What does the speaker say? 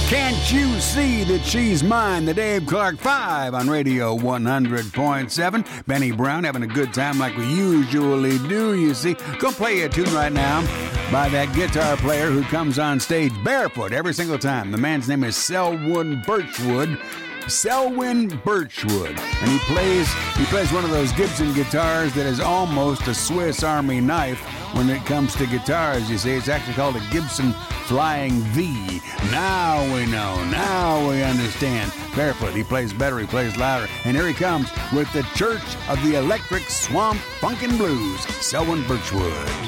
Can't you see that she's mine? The Dave Clark 5 on Radio 100.7. Benny Brown having a good time like we usually do, you see. Go play a tune right now by that guitar player who comes on stage barefoot every single time. The man's name is Selwyn Birchwood. And he plays one of those Gibson guitars that is almost a Swiss Army knife when it comes to guitars. You see, it's actually called a Gibson Flying V. Now we know, now we understand. Barefoot, he plays better, he plays louder, and here he comes with the Church of the Electric Swamp Funkin' Blues, Selwyn Birchwood.